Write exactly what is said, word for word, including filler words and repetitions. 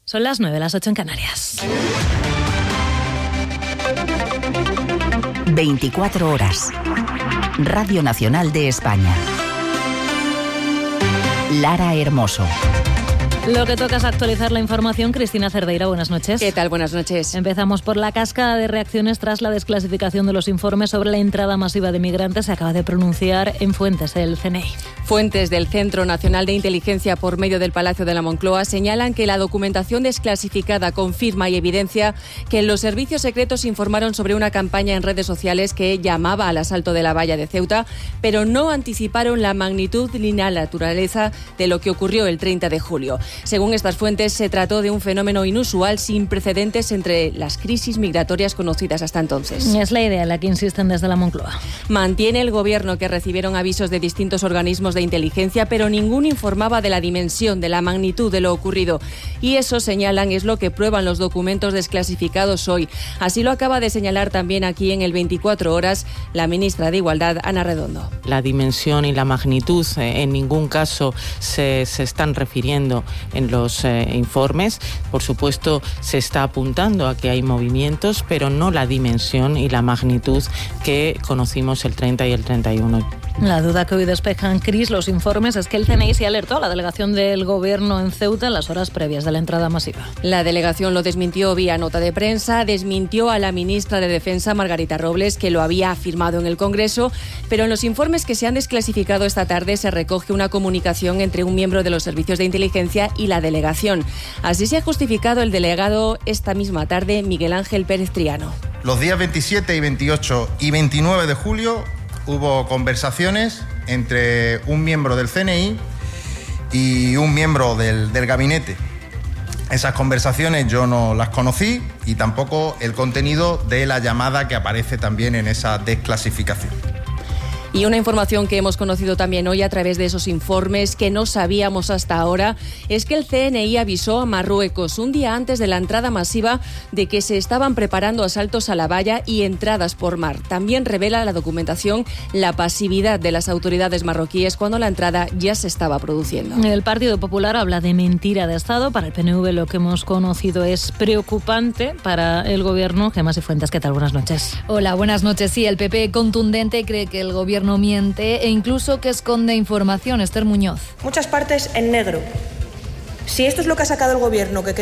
Son las nueve, las ocho en Canarias. veinticuatro horas. Radio Nacional de España. Lara Hermoso. Lo que toca es actualizar la información. Cristina Cerdeira, buenas noches. ¿Qué tal? Buenas noches. Empezamos por la cascada de reacciones tras la desclasificación de los informes sobre la entrada masiva de migrantes. Se acaba de pronunciar en fuentes el C N I. Fuentes del Centro Nacional de Inteligencia por medio del Palacio de la Moncloa señalan que la documentación desclasificada confirma y evidencia que los servicios secretos informaron sobre una campaña en redes sociales que llamaba al asalto de la valla de Ceuta, pero no anticiparon la magnitud ni la naturaleza de lo que ocurrió el treinta de julio. Según estas fuentes, se trató de un fenómeno inusual sin precedentes entre las crisis migratorias conocidas hasta entonces. Es la idea en la que insisten desde la Moncloa. Mantiene el Gobierno que recibieron avisos de distintos organismos de inteligencia, pero ninguno informaba de la dimensión, de la magnitud de lo ocurrido. Y eso, señalan, es lo que prueban los documentos desclasificados hoy. Así lo acaba de señalar también aquí en el veinticuatro horas la ministra de Igualdad, Ana Redondo. La dimensión y la magnitud eh, en ningún caso se, se están refiriendo en los eh, informes. Por supuesto, se está apuntando a que hay movimientos, pero no la dimensión y la magnitud que conocimos el treinta y el treinta y uno. La duda que hoy despejan, Cris, los informes es que el C N I se alertó a la delegación del Gobierno en Ceuta en las horas previas de la entrada masiva. La delegación lo desmintió vía nota de prensa, desmintió a la ministra de Defensa, Margarita Robles, que lo había afirmado en el Congreso, pero en los informes que se han desclasificado esta tarde se recoge una comunicación entre un miembro de los servicios de inteligencia y la delegación. Así se ha justificado el delegado esta misma tarde, Miguel Ángel Pérez Triano. Los días veintisiete y veintiocho y veintinueve de julio hubo conversaciones entre un miembro del C N I y un miembro del, del gabinete. Esas conversaciones yo no las conocí y tampoco el contenido de la llamada que aparece también en esa desclasificación. Y una información que hemos conocido también hoy a través de esos informes que no sabíamos hasta ahora es que el C N I avisó a Marruecos un día antes de la entrada masiva de que se estaban preparando asaltos a la valla y entradas por mar. También revela la documentación la pasividad de las autoridades marroquíes cuando la entrada ya se estaba produciendo. El Partido Popular habla de mentira de Estado. Para el P N V lo que hemos conocido es preocupante. Para el Gobierno, Gemma Sifuentes, ¿qué tal? Buenas noches. Hola, buenas noches. Sí, el P P contundente cree que el Gobierno no miente e incluso que esconde información. Esther Muñoz. Muchas partes en negro. Si esto es lo que ha sacado el Gobierno, que